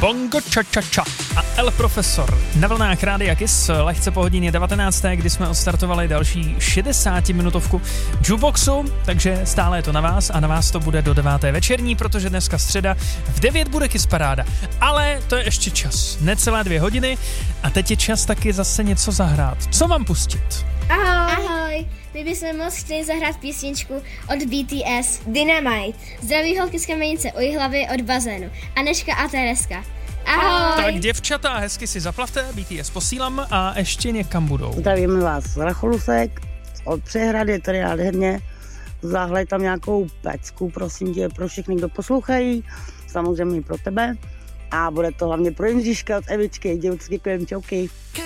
Bongo Cha Cha Cha a El Profesor na vlnách Rádia Kiss lehce po hodině 19., kdy jsme odstartovali další 60-minutovku Jukeboxu, takže stále je to na vás a na vás to bude do 9. večerní, protože dneska středa v 9 bude Kiss Paráda. Ale to je ještě čas, necelé 2 hodiny a teď je čas taky zase něco zahrát. Co mám pustit? Ahoj, my bychom moc chtěli zahrát písničku od BTS Dynamite. Zdraví holky z Kamenice u Jihlavy od bazénu. Aneška a Tereska. Ahoj. Tak děvčata, hezky si zaplavte, BTS posílám a ještě někam budou. Zdravíme vás z Racholusek, od Přehrady, tady nádherně. Zahlej tam nějakou pecku, prosím tě, pro všechny, kdo poslouchají, samozřejmě pro tebe. A bude to hlavně pro Jindříška od Evičky, děvčky, čauky.